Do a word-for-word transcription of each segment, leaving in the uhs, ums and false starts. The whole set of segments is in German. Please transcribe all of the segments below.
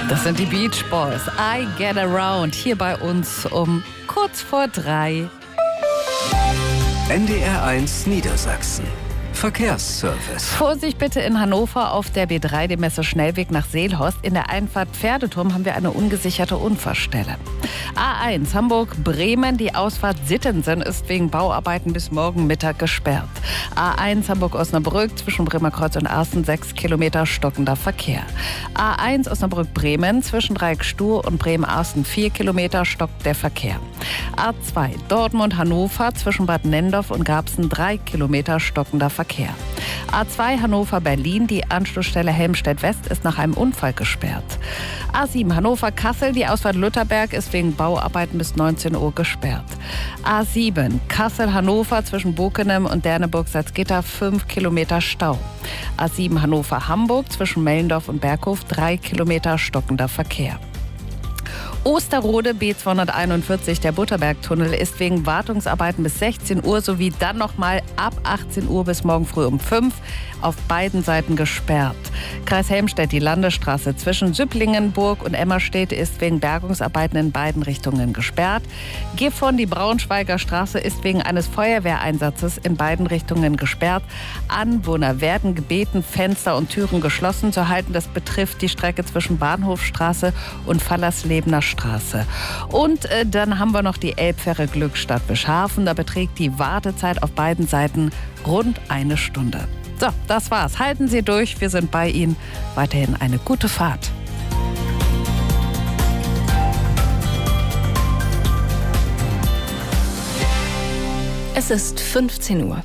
Das sind die Beach Boys. I Get Around. Hier bei uns um kurz vor drei. N D R eins Niedersachsen. Verkehrsservice. Vorsicht bitte in Hannover auf der B drei, dem Messe-Schnellweg nach Seelhorst. In der Einfahrt Pferdeturm haben wir eine ungesicherte Unfallstelle. A eins Hamburg-Bremen, die Ausfahrt Sittensen ist wegen Bauarbeiten bis morgen Mittag gesperrt. A eins Hamburg-Osnabrück zwischen Bremerkreuz und Arsten sechs Kilometer stockender Verkehr. A eins Osnabrück-Bremen zwischen Dreieck-Stuhr und Bremen-Arsten vier Kilometer stockt der Verkehr. A zwei Dortmund-Hannover zwischen Bad Nendorf und Garbsen drei Kilometer stockender Verkehr. A zwei Hannover-Berlin, die Anschlussstelle Helmstedt-West ist nach einem Unfall gesperrt. A sieben Hannover-Kassel, die Ausfahrt Lutherberg ist wegen Bauarbeiten bis neunzehn Uhr gesperrt. A sieben Kassel-Hannover zwischen Bokenem und Derneburg-Salzgitter fünf Kilometer Stau. A sieben Hannover-Hamburg zwischen Mellendorf und Berghof drei Kilometer stockender Verkehr. Osterrode B zweihunderteinundvierzig, der Butterbergtunnel, ist wegen Wartungsarbeiten bis sechzehn Uhr sowie dann nochmal ab achtzehn Uhr bis morgen früh um fünf auf beiden Seiten gesperrt. Kreis Helmstedt, die Landesstraße zwischen Süpplingen, Burg und Emmerstedt ist wegen Bergungsarbeiten in beiden Richtungen gesperrt. Gifhorn, die Braunschweiger Straße, ist wegen eines Feuerwehreinsatzes in beiden Richtungen gesperrt. Anwohner werden gebeten, Fenster und Türen geschlossen zu halten. Das betrifft die Strecke zwischen Bahnhofstraße und Fallerslebener Straße. Und äh, dann haben wir noch die Elbfähre Glückstadt-Bischhafen. Da beträgt die Wartezeit auf beiden Seiten rund eine Stunde. So, das war's. Halten Sie durch, wir sind bei Ihnen. Weiterhin eine gute Fahrt. Es ist fünfzehn Uhr.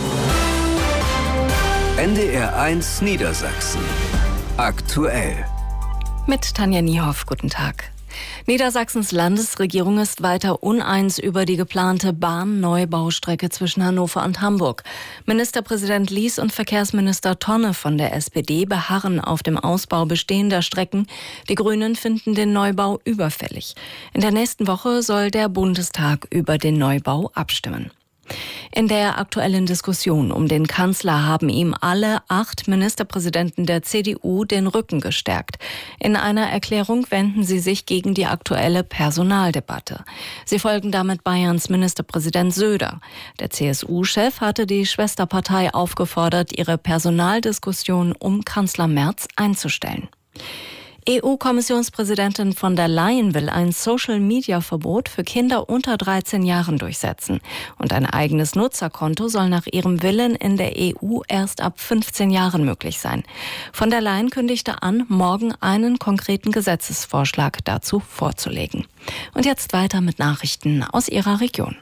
N D R eins Niedersachsen. Aktuell. Mit Tanja Niehoff, guten Tag. Niedersachsens Landesregierung ist weiter uneins über die geplante Bahnneubaustrecke zwischen Hannover und Hamburg. Ministerpräsident Lies und Verkehrsminister Tonne von der S P D beharren auf dem Ausbau bestehender Strecken. Die Grünen finden den Neubau überfällig. In der nächsten Woche soll der Bundestag über den Neubau abstimmen. In der aktuellen Diskussion um den Kanzler haben ihm alle acht Ministerpräsidenten der C D U den Rücken gestärkt. In einer Erklärung wenden sie sich gegen die aktuelle Personaldebatte. Sie folgen damit Bayerns Ministerpräsident Söder. Der C S U-Chef hatte die Schwesterpartei aufgefordert, ihre Personaldiskussion um Kanzler Merz einzustellen. E U-Kommissionspräsidentin von der Leyen will ein Social-Media-Verbot für Kinder unter dreizehn Jahren durchsetzen. Und ein eigenes Nutzerkonto soll nach ihrem Willen in der E U erst ab fünfzehn Jahren möglich sein. Von der Leyen kündigte an, morgen einen konkreten Gesetzesvorschlag dazu vorzulegen. Und jetzt weiter mit Nachrichten aus ihrer Region.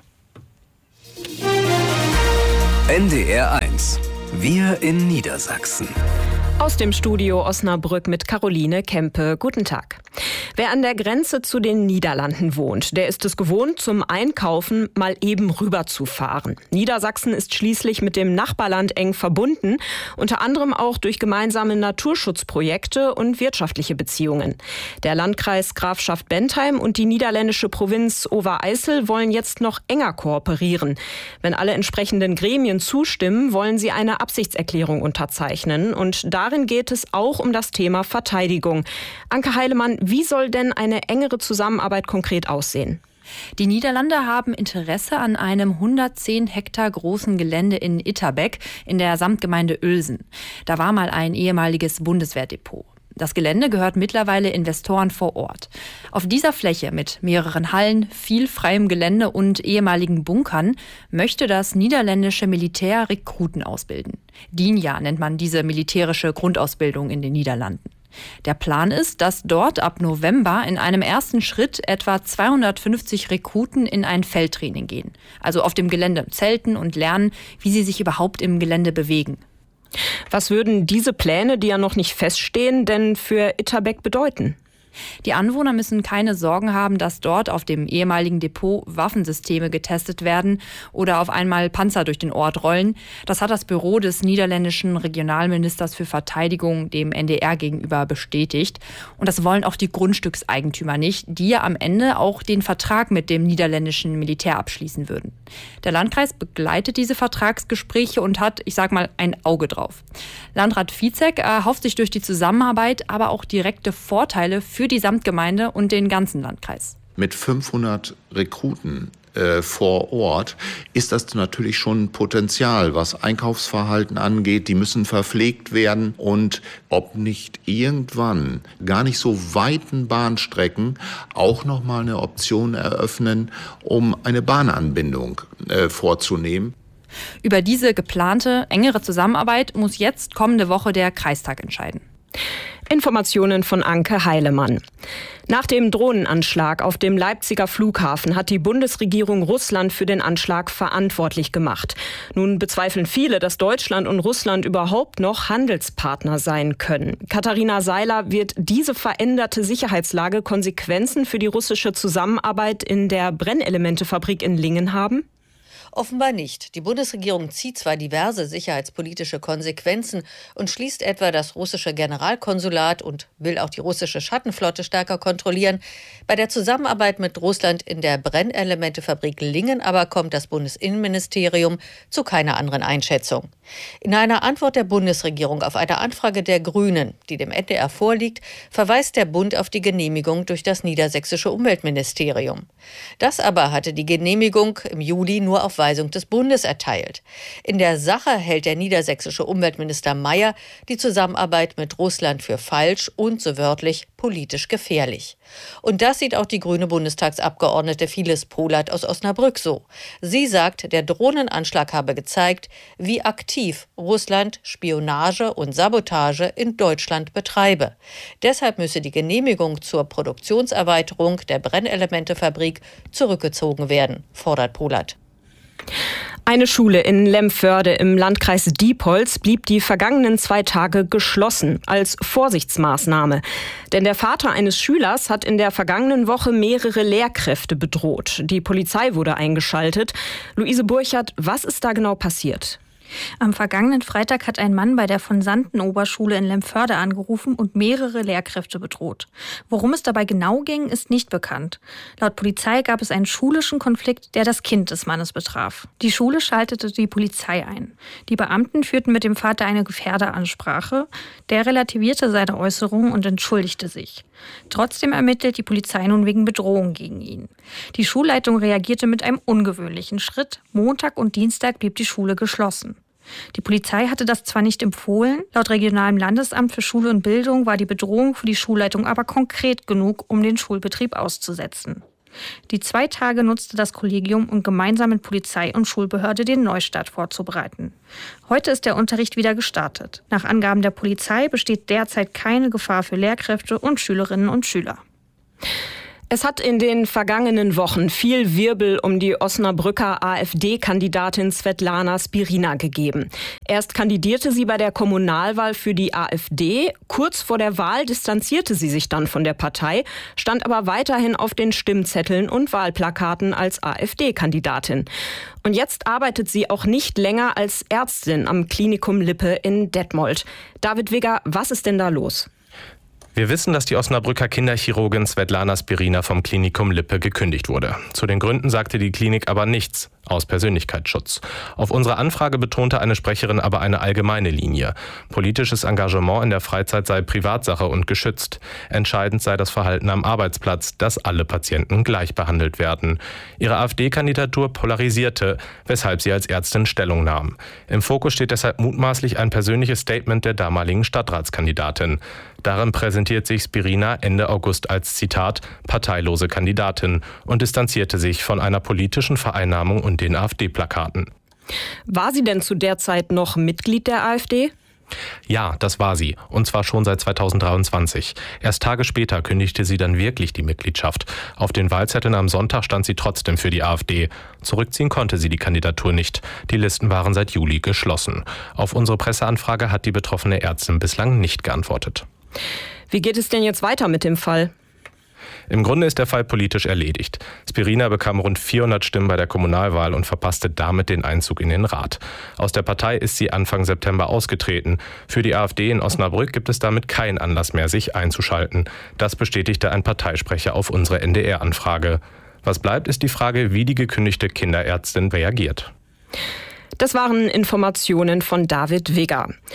N D R eins. Wir in Niedersachsen. Aus dem Studio Osnabrück mit Caroline Kempe. Guten Tag. Wer an der Grenze zu den Niederlanden wohnt, der ist es gewohnt, zum Einkaufen mal eben rüberzufahren. Niedersachsen ist schließlich mit dem Nachbarland eng verbunden, unter anderem auch durch gemeinsame Naturschutzprojekte und wirtschaftliche Beziehungen. Der Landkreis Grafschaft Bentheim und die niederländische Provinz Overijssel wollen jetzt noch enger kooperieren. Wenn alle entsprechenden Gremien zustimmen, wollen sie eine Absichtserklärung unterzeichnen. Und darin geht es auch um das Thema Verteidigung. Anke Heilemann, wie soll denn eine engere Zusammenarbeit konkret aussehen? Die Niederlande haben Interesse an einem hundertzehn Hektar großen Gelände in Itterbeek in der Samtgemeinde Uelzen. Da war mal ein ehemaliges Bundeswehrdepot. Das Gelände gehört mittlerweile Investoren vor Ort. Auf dieser Fläche mit mehreren Hallen, viel freiem Gelände und ehemaligen Bunkern möchte das niederländische Militär Rekruten ausbilden. DINJA nennt man diese militärische Grundausbildung in den Niederlanden. Der Plan ist, dass dort ab November in einem ersten Schritt etwa zweihundertfünfzig Rekruten in ein Feldtraining gehen. Also auf dem Gelände zelten und lernen, wie sie sich überhaupt im Gelände bewegen. Was würden diese Pläne, die ja noch nicht feststehen, denn für Itterbeek bedeuten? Die Anwohner müssen keine Sorgen haben, dass dort auf dem ehemaligen Depot Waffensysteme getestet werden oder auf einmal Panzer durch den Ort rollen. Das hat das Büro des niederländischen Regionalministers für Verteidigung dem N D R gegenüber bestätigt. Und das wollen auch die Grundstückseigentümer nicht, die ja am Ende auch den Vertrag mit dem niederländischen Militär abschließen würden. Der Landkreis begleitet diese Vertragsgespräche und hat, ich sag mal, ein Auge drauf. Landrat Fiezek erhofft sich durch die Zusammenarbeit aber auch direkte Vorteile für für die Samtgemeinde und den ganzen Landkreis. Mit fünfhundert Rekruten äh, vor Ort ist das natürlich schon Potenzial, was Einkaufsverhalten angeht. Die müssen verpflegt werden und ob nicht irgendwann gar nicht so weiten Bahnstrecken auch nochmal eine Option eröffnen, um eine Bahnanbindung äh, vorzunehmen. Über diese geplante, engere Zusammenarbeit muss jetzt kommende Woche der Kreistag entscheiden. Informationen von Anke Heilemann. Nach dem Drohnenanschlag auf dem Leipziger Flughafen hat die Bundesregierung Russland für den Anschlag verantwortlich gemacht. Nun bezweifeln viele, dass Deutschland und Russland überhaupt noch Handelspartner sein können. Katharina Seiler, wird diese veränderte Sicherheitslage Konsequenzen für die russische Zusammenarbeit in der Brennelementefabrik in Lingen haben? Offenbar nicht. Die Bundesregierung zieht zwar diverse sicherheitspolitische Konsequenzen und schließt etwa das russische Generalkonsulat und will auch die russische Schattenflotte stärker kontrollieren. Bei der Zusammenarbeit mit Russland in der Brennelementefabrik Lingen aber kommt das Bundesinnenministerium zu keiner anderen Einschätzung. In einer Antwort der Bundesregierung auf eine Anfrage der Grünen, die dem N D R vorliegt, verweist der Bund auf die Genehmigung durch das niedersächsische Umweltministerium. Das aber hatte die Genehmigung im Juli nur auf Weisung des Bundes erteilt. In der Sache hält der niedersächsische Umweltminister Mayer die Zusammenarbeit mit Russland für falsch und, so wörtlich, politisch gefährlich. Und das sieht auch die grüne Bundestagsabgeordnete Phyllis Polat aus Osnabrück so. Sie sagt, der Drohnenanschlag habe gezeigt, wie aktiv Russland Spionage und Sabotage in Deutschland betreibe. Deshalb müsse die Genehmigung zur Produktionserweiterung der Brennelementefabrik zurückgezogen werden, fordert Polat. Eine Schule in Lemförde im Landkreis Diepholz blieb die vergangenen zwei Tage geschlossen, als Vorsichtsmaßnahme. Denn der Vater eines Schülers hat in der vergangenen Woche mehrere Lehrkräfte bedroht. Die Polizei wurde eingeschaltet. Luise Burchardt, was ist da genau passiert? Am vergangenen Freitag hat ein Mann bei der Von-Santen-Oberschule in Lemförde angerufen und mehrere Lehrkräfte bedroht. Worum es dabei genau ging, ist nicht bekannt. Laut Polizei gab es einen schulischen Konflikt, der das Kind des Mannes betraf. Die Schule schaltete die Polizei ein. Die Beamten führten mit dem Vater eine Gefährderansprache. Der relativierte seine Äußerungen und entschuldigte sich. Trotzdem ermittelt die Polizei nun wegen Bedrohung gegen ihn. Die Schulleitung reagierte mit einem ungewöhnlichen Schritt. Montag und Dienstag blieb die Schule geschlossen. Die Polizei hatte das zwar nicht empfohlen, laut regionalem Landesamt für Schule und Bildung war die Bedrohung für die Schulleitung aber konkret genug, um den Schulbetrieb auszusetzen. Die zwei Tage nutzte das Kollegium, um gemeinsam mit Polizei und Schulbehörde den Neustart vorzubereiten. Heute ist der Unterricht wieder gestartet. Nach Angaben der Polizei besteht derzeit keine Gefahr für Lehrkräfte und Schülerinnen und Schüler. Es hat in den vergangenen Wochen viel Wirbel um die Osnabrücker AfD-Kandidatin Svetlana Spirina gegeben. Erst kandidierte sie bei der Kommunalwahl für die AfD. Kurz vor der Wahl distanzierte sie sich dann von der Partei, stand aber weiterhin auf den Stimmzetteln und Wahlplakaten als AfD-Kandidatin. Und jetzt arbeitet sie auch nicht länger als Ärztin am Klinikum Lippe in Detmold. David Wigger, was ist denn da los? Wir wissen, dass die Osnabrücker Kinderchirurgin Svetlana Spirina vom Klinikum Lippe gekündigt wurde. Zu den Gründen sagte die Klinik aber nichts, aus Persönlichkeitsschutz. Auf unsere Anfrage betonte eine Sprecherin aber eine allgemeine Linie. Politisches Engagement in der Freizeit sei Privatsache und geschützt. Entscheidend sei das Verhalten am Arbeitsplatz, dass alle Patienten gleich behandelt werden. Ihre AfD-Kandidatur polarisierte, weshalb sie als Ärztin Stellung nahm. Im Fokus steht deshalb mutmaßlich ein persönliches Statement der damaligen Stadtratskandidatin. Darin präsentiert sich Spirina Ende August als, Zitat, parteilose Kandidatin und distanzierte sich von einer politischen Vereinnahmung und den AfD-Plakaten. War sie denn zu der Zeit noch Mitglied der AfD? Ja, das war sie. Und zwar schon seit zweitausenddreiundzwanzig. Erst Tage später kündigte sie dann wirklich die Mitgliedschaft. Auf den Wahlzetteln am Sonntag stand sie trotzdem für die AfD. Zurückziehen konnte sie die Kandidatur nicht. Die Listen waren seit Juli geschlossen. Auf unsere Presseanfrage hat die betroffene Ärztin bislang nicht geantwortet. Wie geht es denn jetzt weiter mit dem Fall? Im Grunde ist der Fall politisch erledigt. Spirina bekam rund vierhundert Stimmen bei der Kommunalwahl und verpasste damit den Einzug in den Rat. Aus der Partei ist sie Anfang September ausgetreten. Für die AfD in Osnabrück gibt es damit keinen Anlass mehr, sich einzuschalten. Das bestätigte ein Parteisprecher auf unsere N D R-Anfrage. Was bleibt, ist die Frage, wie die gekündigte Kinderärztin reagiert. Das waren Informationen von David Wigger.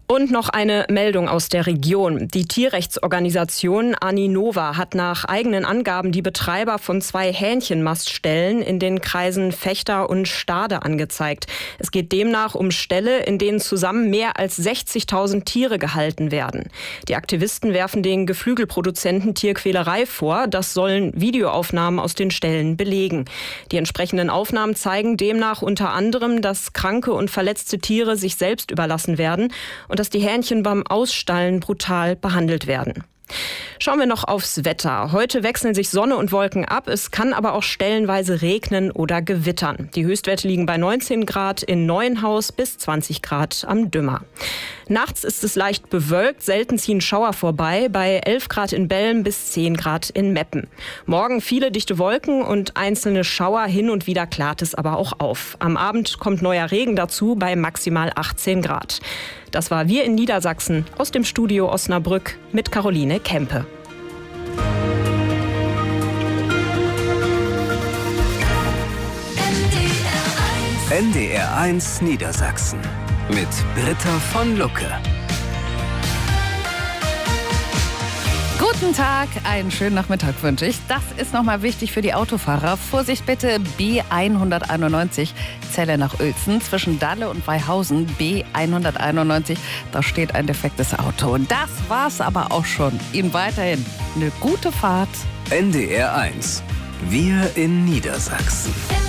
Und noch eine Meldung aus der Region. Die Tierrechtsorganisation Aninova hat nach eigenen Angaben die Betreiber von zwei Hähnchenmaststellen in den Kreisen Vechta und Stade angezeigt. Es geht demnach um Ställe, in denen zusammen mehr als sechzigtausend Tiere gehalten werden. Die Aktivisten werfen den Geflügelproduzenten Tierquälerei vor. Das sollen Videoaufnahmen aus den Ställen belegen. Die entsprechenden Aufnahmen zeigen demnach unter anderem, dass kranke und verletzte Tiere sich selbst überlassen werden und dass die Hähnchen beim Ausstallen brutal behandelt werden. Schauen wir noch aufs Wetter. Heute wechseln sich Sonne und Wolken ab. Es kann aber auch stellenweise regnen oder gewittern. Die Höchstwerte liegen bei neunzehn Grad in Neuenhaus bis zwanzig Grad am Dümmer. Nachts ist es leicht bewölkt, selten ziehen Schauer vorbei, bei elf Grad in Belm bis zehn Grad in Meppen. Morgen viele dichte Wolken und einzelne Schauer, hin und wieder klart es aber auch auf. Am Abend kommt neuer Regen dazu bei maximal achtzehn Grad. Das war Wir in Niedersachsen aus dem Studio Osnabrück mit Caroline Kempe. N D R eins Niedersachsen mit Britta von Lucke. Guten Tag, einen schönen Nachmittag wünsche ich. Das ist nochmal wichtig für die Autofahrer. Vorsicht bitte, B hunderteinundneunzig, Celle nach Uelzen, zwischen Dalle und Weihausen, B hunderteinundneunzig, da steht ein defektes Auto. Und das war's aber auch schon. Ihnen weiterhin eine gute Fahrt. N D R eins, wir in Niedersachsen.